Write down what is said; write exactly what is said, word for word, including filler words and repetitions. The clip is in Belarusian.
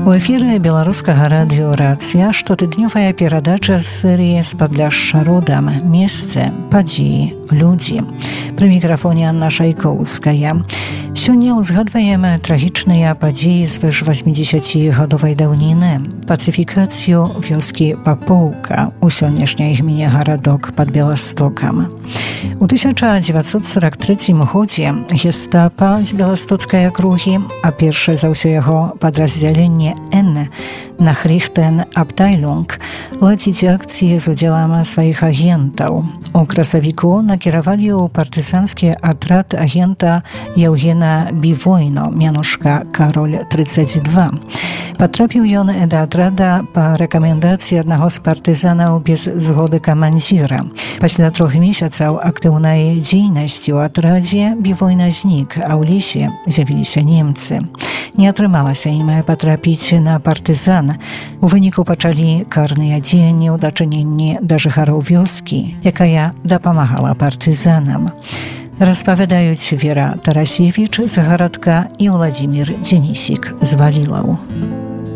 У эфіры беларускага радыё «Рацыя» штотыднёвая перадача з серыі «З Падляшша родам. Месцы, падзеі, людзі». Пры мікрафоне Анна Шайкоўская. Сёння ўзгадваем трагічныя падзеі звыш васьмідзесяцігадовай даўніны. Пацыфікацыю вёскі Папоўка у сённяшняй гміне гарадок пад Беластокам. У тысяча дзевяцьсот сорок трэцім годзе гестапа з беластоцкай акругі, а першае за ўсё яго падраздзяленне Н Nachrichten Abteilung ладзіць акцыі з удзелам сваіх агентаў. У красавіку накіравалі ў партызанскі атрад агента Яўгена Бівойно, мянушка Кароль тридцать два. Патрапіў ён да атрада па рэкамендацыі аднаго з партызанаў без згоды камандзіра. Пасля трох месяцаў актыўнай дзейнасці ў атрадзе Бівойна знік, а ў лесе з'явіліся немцы. Не атрымалася ім патрапіць на партызан. У выніку пачалі карныя дзеянні ў дачыненні да жыхароў вёскі, якая дапамагала партызанам. Распавядаюць Вера Тарасевіч з гарадка і Владзімір Дзенісік з Валілаў.